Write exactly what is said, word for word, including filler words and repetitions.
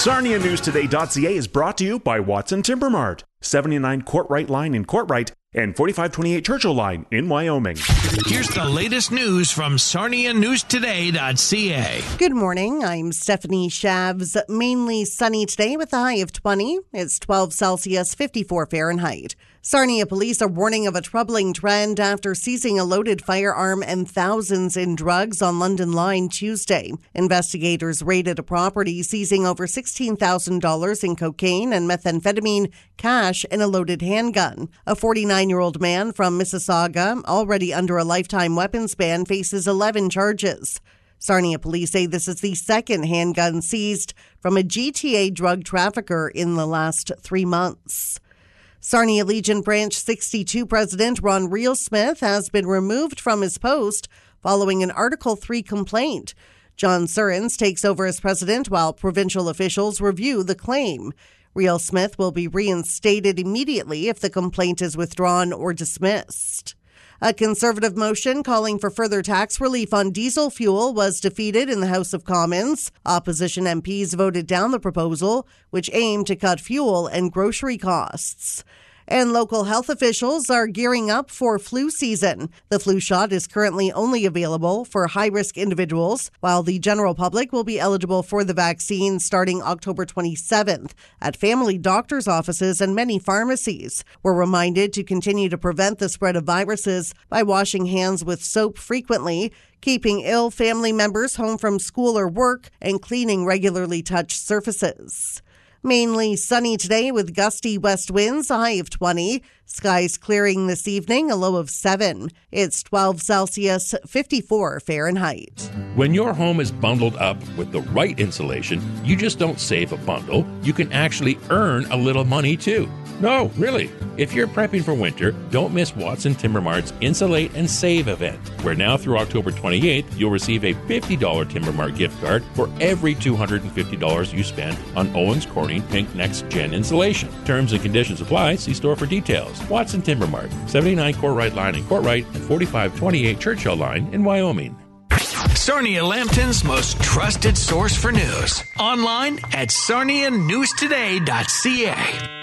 Sarnia News Today dot C A is brought to you by Watson Timber Mart, seventy-nine Courtright Line in Courtright and forty-five twenty-eight Churchill Line in Wyoming. Here's the latest news from Sarnia News Today dot C A. Good morning. I'm Stephanie Shavs. Mainly sunny today with a high of twenty. It's twelve Celsius, fifty-four Fahrenheit. Sarnia police are warning of a troubling trend after seizing a loaded firearm and thousands in drugs on London Line Tuesday. Investigators raided a property, seizing over sixteen thousand dollars in cocaine and methamphetamine, cash, and a loaded handgun. A forty-nine-year-old man from Mississauga, already under a lifetime weapons ban, faces eleven charges. Sarnia police say this is the second handgun seized from a G T A drug trafficker in the last three months. Sarnia Legion Branch sixty-two President Ron Reelsmith has been removed from his post following an Article three complaint. John Surrens takes over as president while provincial officials review the claim. Reelsmith will be reinstated immediately if the complaint is withdrawn or dismissed. A Conservative motion calling for further tax relief on diesel fuel was defeated in the House of Commons. Opposition M Ps voted down the proposal, which aimed to cut fuel and grocery costs. And local health officials are gearing up for flu season. The flu shot is currently only available for high-risk individuals, while the general public will be eligible for the vaccine starting October twenty-seventh at family doctors' offices and many pharmacies. We're reminded to continue to prevent the spread of viruses by washing hands with soap frequently, keeping ill family members home from school or work, and cleaning regularly touched surfaces. Mainly sunny today with gusty west winds, a high of twenty. Skies clearing this evening, a low of seven. It's twelve Celsius, fifty-four Fahrenheit. When your home is bundled up with the right insulation, you just don't save a bundle. You can actually earn a little money too. No, really. If you're prepping for winter, don't miss Watson Timber Mart's Insulate and Save event, where now through October twenty-eighth, you'll receive a fifty dollars Timber Mart gift card for every two hundred fifty dollars you spend on Owens Corning Pink Next Gen insulation. Terms and conditions apply. See store for details. Watson Timber Mart, seventy-nine Courtright Line in Courtright and forty-five twenty-eight Churchill Line in Wyoming. Sarnia Lambton's most trusted source for news. Online at Sarnia News Today dot C A.